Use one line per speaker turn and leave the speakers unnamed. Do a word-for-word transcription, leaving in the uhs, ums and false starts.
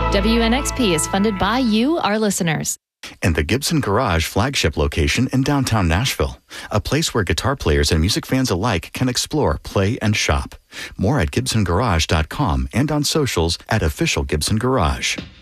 W N X P is funded by you, our listeners.
And the Gibson Garage flagship location in downtown Nashville, a place where guitar players and music fans alike can explore, play, and shop. More at gibson garage dot com and on socials at Official Gibson Garage.